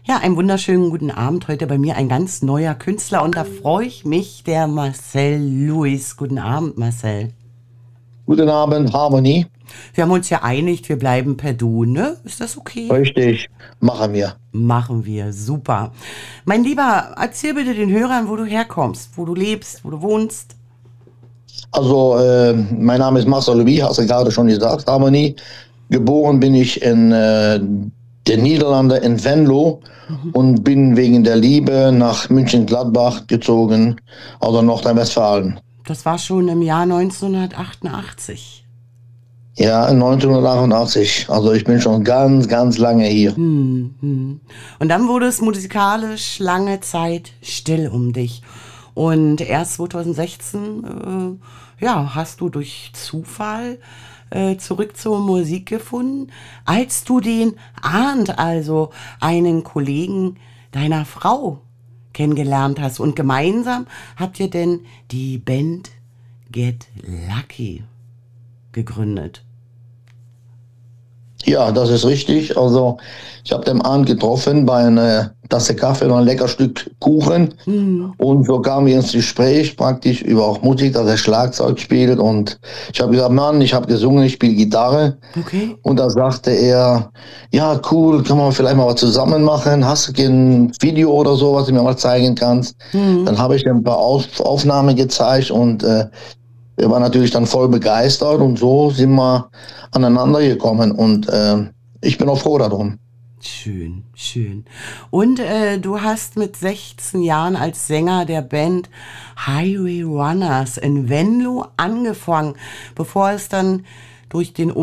Ja, einen wunderschönen guten Abend. Heute bei mir ein ganz neuer Künstler und da freue ich mich, der Marcel Lewis. Guten Abend, Marcel. Guten Abend, Harmony. Wir haben uns ja einigt, wir bleiben per Du, ne? Ist das okay? Richtig, machen wir. Machen wir, super. Mein Lieber, erzähl bitte den Hörern, wo du herkommst, wo du lebst, wo du wohnst. Also, mein Name ist Marcel Louis, hast du gerade schon gesagt, Harmony. Geboren bin ich in den Niederlanden in Venlo Mhm. und bin wegen der Liebe nach München-Gladbach gezogen, also Nordrhein-Westfalen. Das war schon im Jahr 1988. Ja, 1988. Also ich bin schon ganz, ganz lange hier. Und dann wurde es musikalisch lange Zeit still um dich. Und erst 2016, ja, hast du durch Zufall zurück zur Musik gefunden, als du den Arndt, also einen Kollegen deiner Frau, kennengelernt hast. Und gemeinsam habt ihr denn die Band Get Lucky gegründet. Ja, das ist richtig. Also ich habe den Abend getroffen bei einer Tasse Kaffee und ein lecker Stück Kuchen. Und so kamen wir ins Gespräch praktisch über auch Musik, dass er Schlagzeug spielt. Und ich habe gesagt, Mann, ich habe gesungen, ich spiele Gitarre. Okay? Und da sagte er, ja, cool, können wir vielleicht mal was zusammen machen? Hast du ein Video oder so, was du mir mal zeigen kannst? Dann habe ich ihm ein paar Aufnahmen gezeigt und er war natürlich dann voll begeistert und so sind wir aneinander gekommen und ich bin auch froh darum. Schön, schön. Und du hast mit 16 Jahren als Sänger der Band Highway Runners in Venlo angefangen, bevor es dann durch den